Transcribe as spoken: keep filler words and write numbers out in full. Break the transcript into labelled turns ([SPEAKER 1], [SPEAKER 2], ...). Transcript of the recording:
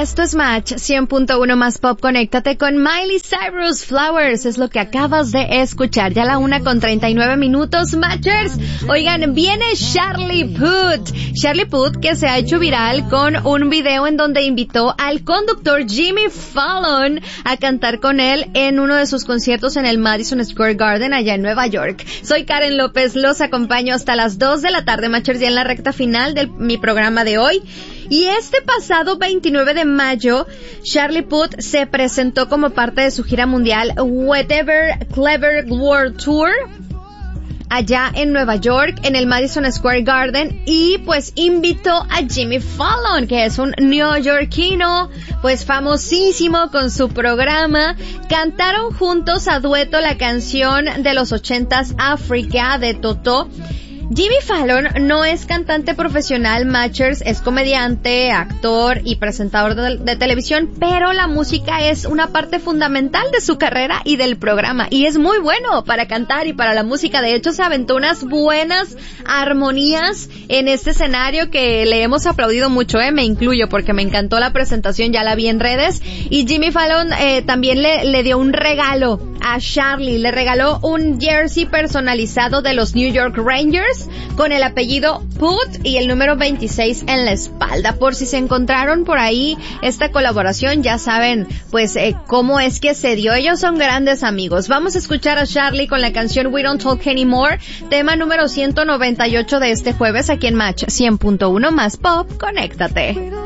[SPEAKER 1] Esto es Match cien punto uno más Pop. Conéctate con Miley Cyrus. Flowers es lo que acabas de escuchar. Ya la una con treinta y nueve minutos, Matchers. Oigan, viene Charlie Puth. Charlie Puth, que se ha hecho viral con un video en donde invitó al conductor Jimmy Fallon a cantar con él en uno de sus conciertos en el Madison Square Garden allá en Nueva York. Soy Karen López, los acompaño hasta las dos de la tarde, Matchers, ya en la recta final de mi programa de hoy. Y este pasado veintinueve de mayo, Charlie Puth se presentó como parte de su gira mundial Whatever Clever World Tour allá en Nueva York, en el Madison Square Garden, y pues invitó a Jimmy Fallon, que es un neoyorquino pues famosísimo con su programa. Cantaron juntos a dueto la canción de los ochentas, Africa, de Totó. Jimmy Fallon no es cantante profesional, Matchers, es comediante, actor y presentador de, de televisión, pero la música es una parte fundamental de su carrera y del programa, y es muy bueno para cantar y para la música. De hecho, se aventó unas buenas armonías en este escenario que le hemos aplaudido mucho, eh, me incluyo, porque me encantó la presentación, ya la vi en redes. Y Jimmy Fallon eh, también le, le dio un regalo a Charlie, le regaló un jersey personalizado de los New York Rangers con el apellido Puth y el número veintiséis en la espalda. Por si se encontraron por ahí esta colaboración, ya saben pues eh, cómo es que se dio. Ellos son grandes amigos. Vamos a escuchar a Charlie con la canción We Don't Talk Anymore, tema número ciento noventa y ocho de este jueves aquí en Match cien punto uno más Pop. Conéctate.